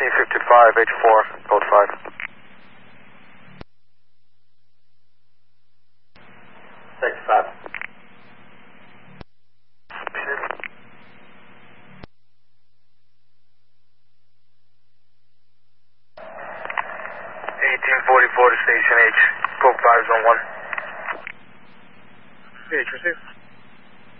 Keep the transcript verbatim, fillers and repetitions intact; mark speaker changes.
Speaker 1: eighteen fifty-five, H four, code five.
Speaker 2: Six five.
Speaker 1: eighteen forty-four to Station H, code five, zone one.
Speaker 3: H, receive.